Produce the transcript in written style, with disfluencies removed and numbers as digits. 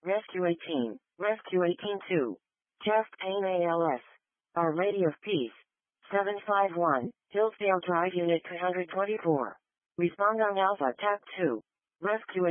Rescue 18, Rescue 18-2. Chest pain ALS. Our Lady of Peace. 751, Hillsdale Drive Unit 224. Respond on Alpha TAC 2. Rescue